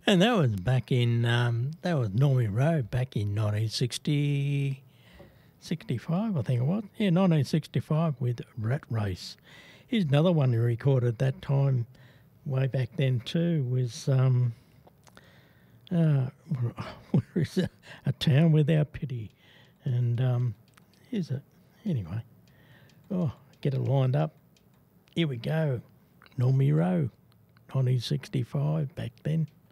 And that was back in, that was Normie Rowe back in 1965, I think it was. Yeah, 1965 with Rat Race. Here's another one he recorded that time, way back then too, was, where is it? A Town Without Pity. And here's it. Anyway, oh, get it lined up. Here we go. Normie Rowe, 1965 back then.